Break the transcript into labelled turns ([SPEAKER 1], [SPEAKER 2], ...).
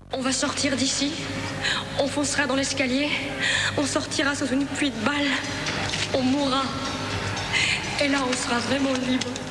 [SPEAKER 1] On va sortir d'ici, on foncera dans l'escalier, on sortira sous une pluie de balles, on mourra. Et là, on sera vraiment libre.